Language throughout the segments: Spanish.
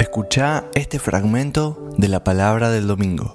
Escuchá este fragmento de la palabra del domingo.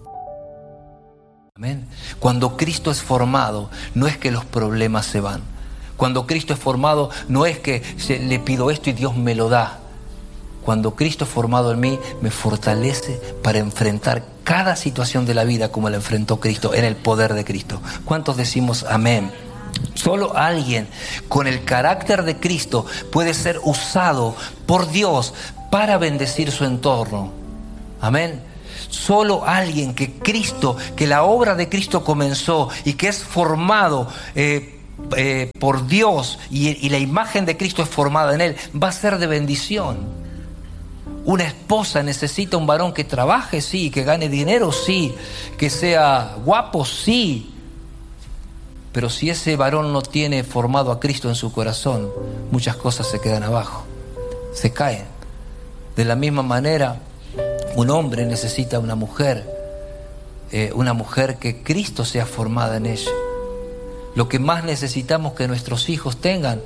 Amén. Cuando Cristo es formado, no es que los problemas se van. Cuando Cristo es formado, no es que le pido esto y Dios me lo da. Cuando Cristo es formado en mí, me fortalece para enfrentar cada situación de la vida como la enfrentó Cristo, en el poder de Cristo. ¿Cuántos decimos amén? Solo alguien con el carácter de Cristo puede ser usado por Dios para bendecir su entorno. Amén. Solo alguien que la obra de Cristo comenzó y que es formado por Dios y la imagen de Cristo es formada en él, va a ser de bendición. Una esposa necesita un varón que trabaje, sí, que gane dinero, sí, que sea guapo, sí. Pero si ese varón no tiene formado a Cristo en su corazón, muchas cosas se quedan abajo, se caen. De la misma manera, un hombre necesita una mujer que Cristo sea formada en ella. Lo que más necesitamos que nuestros hijos tengan,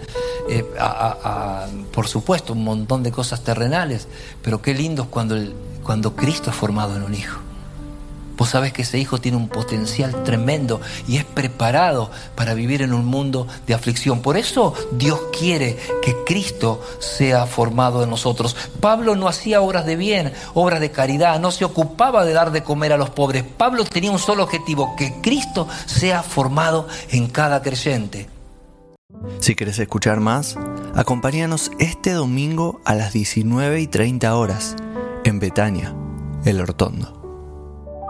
por supuesto, un montón de cosas terrenales, pero qué lindo es cuando Cristo es formado en un hijo. Vos sabés que ese hijo tiene un potencial tremendo y es preparado para vivir en un mundo de aflicción. Por eso Dios quiere que Cristo sea formado en nosotros. Pablo no hacía obras de bien, obras de caridad, no se ocupaba de dar de comer a los pobres. Pablo tenía un solo objetivo, que Cristo sea formado en cada creyente. Si querés escuchar más, acompáñanos este domingo a las 19:30 horas en Betania, El Hortondo.